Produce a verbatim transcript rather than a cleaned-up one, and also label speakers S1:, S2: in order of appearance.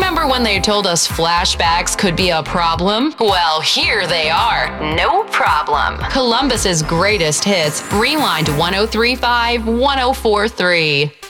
S1: Remember when they told us flashbacks could be a problem? Well, here they are. No problem. Columbus's greatest hits. Rewind one oh three point five, one oh four point three.